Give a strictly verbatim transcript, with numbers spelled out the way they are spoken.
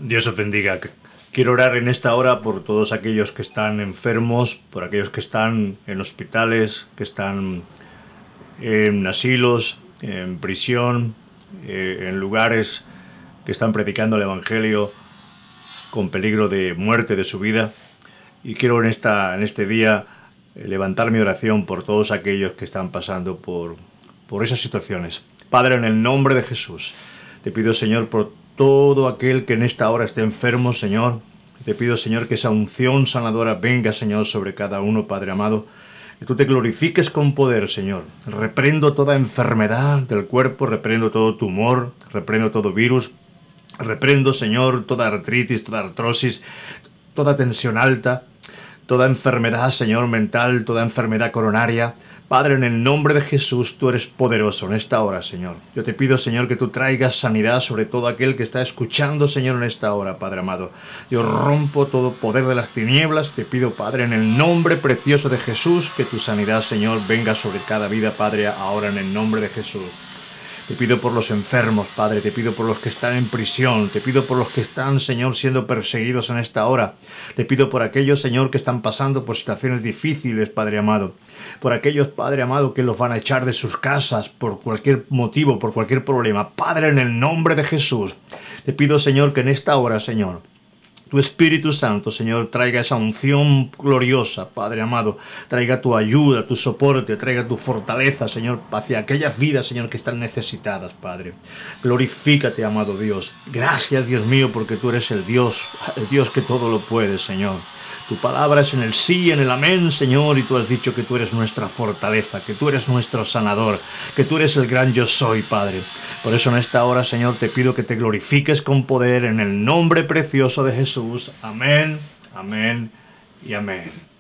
Dios os bendiga. Quiero orar en esta hora por todos aquellos que están enfermos, por aquellos que están en hospitales, que están en asilos, en prisión, eh, en lugares que están predicando el Evangelio con peligro de muerte de su vida. Y quiero en, esta, en este día eh, levantar mi oración por todos aquellos que están pasando por, por esas situaciones. Padre, en el nombre de Jesús, te pido, Señor, por todo aquel que en esta hora esté enfermo, Señor. Te pido, Señor, que esa unción sanadora venga, Señor, sobre cada uno, Padre amado. Que tú te glorifiques con poder, Señor. Reprendo toda enfermedad del cuerpo, reprendo todo tumor, reprendo todo virus. Reprendo, Señor, toda artritis, toda artrosis, toda tensión alta, toda enfermedad, Señor, mental, toda enfermedad coronaria. Padre, en el nombre de Jesús, tú eres poderoso en esta hora, Señor. Yo te pido, Señor, que tú traigas sanidad sobre todo aquel que está escuchando, Señor, en esta hora, Padre amado. Yo rompo todo poder de las tinieblas. Te pido, Padre, en el nombre precioso de Jesús, que tu sanidad, Señor, venga sobre cada vida, Padre, ahora en el nombre de Jesús. Te pido por los enfermos, Padre, te pido por los que están en prisión, te pido por los que están, Señor, siendo perseguidos en esta hora. Te pido por aquellos, Señor, que están pasando por situaciones difíciles, Padre amado. Por aquellos, Padre amado, que los van a echar de sus casas por cualquier motivo, por cualquier problema. Padre, en el nombre de Jesús, te pido, Señor, que en esta hora, Señor, tu Espíritu Santo, Señor, traiga esa unción gloriosa, Padre amado. Traiga tu ayuda, tu soporte, traiga tu fortaleza, Señor, hacia aquellas vidas, Señor, que están necesitadas, Padre. Glorifícate, amado Dios. Gracias, Dios mío, porque tú eres el Dios, el Dios que todo lo puede, Señor. Tu palabra es en el sí, en el amén, Señor, y tú has dicho que tú eres nuestra fortaleza, que tú eres nuestro sanador, que tú eres el gran yo soy, Padre. Por eso en esta hora, Señor, te pido que te glorifiques con poder en el nombre precioso de Jesús. Amén, amén y amén.